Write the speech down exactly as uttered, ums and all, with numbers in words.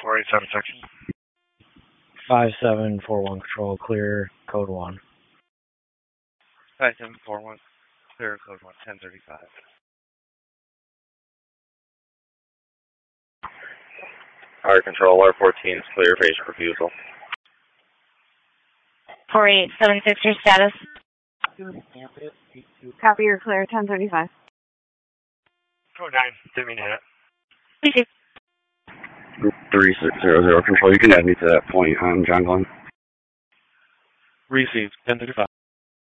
four eight seven six. five seven four one control, clear, code one. five seven four one, clear, code one, ten thirty-five. Fire control, R fourteen is clear, phase refusal. four eight seven six, your status? Copy, you're clear, ten thirty-five. Code nine, didn't mean to hit it. Please. Group three six zero zero control, you can add me to that point on John Glenn. Received, ten thirty-five.